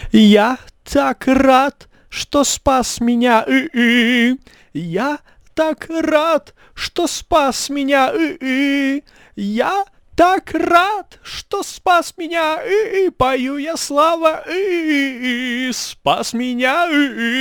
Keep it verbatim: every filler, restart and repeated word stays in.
Я так рад, что спас меня, и-и. Я так рад, что спас меня, и-и. Я так рад, что спас меня, и-и. Пою я слава, и-и. Спас меня, и-и.